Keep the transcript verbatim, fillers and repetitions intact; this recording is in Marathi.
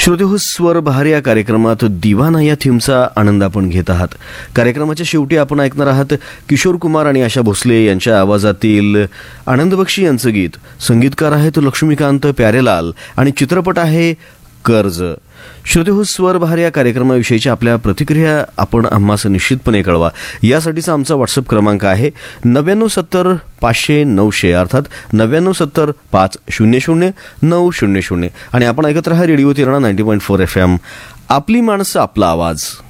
श्रोतेहो, स्वर बहार या कार्यक्रमात दिवाना या थीमचा आनंद आपण घेत आहात. कार्यक्रमाच्या शेवटी आपण ऐकणार आहात किशोर कुमार आणि आशा भोसले यांच्या आवाजातील आनंद बक्षी यांचं गीत. संगीतकार आहेत लक्ष्मीकांत प्यारेलाल आणि चित्रपट आहे कर्ज. श्रोतेहो, स्वर बहार या कार्यक्रमाविषयीच्या आपल्या प्रतिक्रिया आपण आम्हास निश्चितपणे कळवा. यासाठीचा आमचा व्हॉट्सअप क्रमांक आहे नव्याण्णव सत्तर पाचशे नऊशे अर्थात नव्याण्णव सत्तर पाच शून्य शून्य नऊ शून्य शून्य. आणि आपण ऐकत राहा radio तिरणा ninety point four F M. आपली माणसं, आपला आवाज.